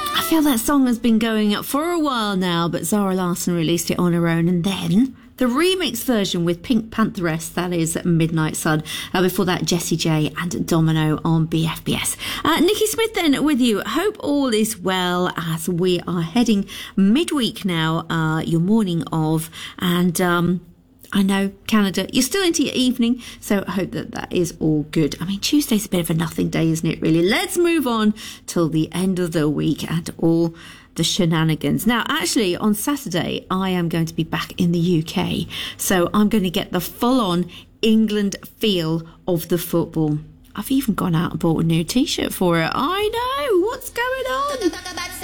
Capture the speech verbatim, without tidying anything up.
I feel that song has been going up for a while now, but Zara Larsson released it on her own, and then the remix version with Pink Pantheress, that is Midnight Sun. Uh, before that, Jessie J and Domino on B F B S. Uh, Nikki Smith then with you. Hope all is well as we are heading midweek now, uh, your morning of, and um, I know, Canada, you're still into your evening, so I hope that that is all good. I mean, Tuesday's a bit of a nothing day, isn't it, really? Let's move on till the end of the week and all the shenanigans. Now, actually, on Saturday, I am going to be back in the U K, so I'm going to get the full-on England feel of the football. I've even gone out and bought a new T-shirt for it. I know, what's going on?